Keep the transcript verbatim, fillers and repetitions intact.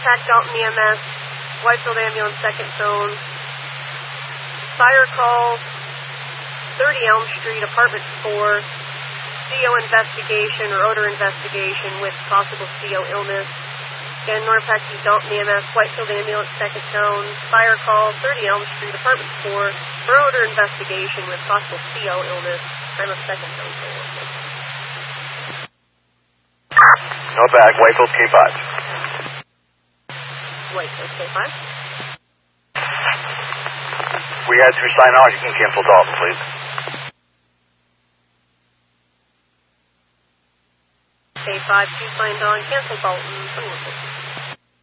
Norpac Dalton E M S, Whitefield Ambulance, second zone. Fire call, thirty Elm Street, apartment four. C O investigation or odor investigation with possible C O illness. Again, Norpac Dalton E M S, Whitefield Ambulance, second zone. Fire call, thirty Elm Street, apartment four, for odor investigation with possible C O illness. I'm a second zone. Norpac, Whitefield K five. Whitefield K five. We had to sign on. You can cancel Dalton, please. K five, two signed on. Cancel Dalton.